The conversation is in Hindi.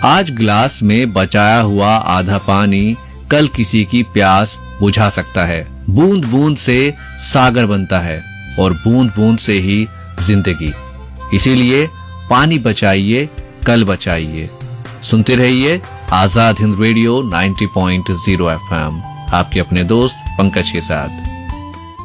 आज गिलास में बचाया हुआ आधा पानी कल किसी की प्यास बुझा सकता है। बूंद बूंद से सागर बनता है और बूंद बूंद से ही जिंदगी। इसीलिए पानी बचाइए, कल बचाइए। सुनते रहिए आजाद हिंद रेडियो 90.0 FM, आपके अपने दोस्त पंकज के साथ।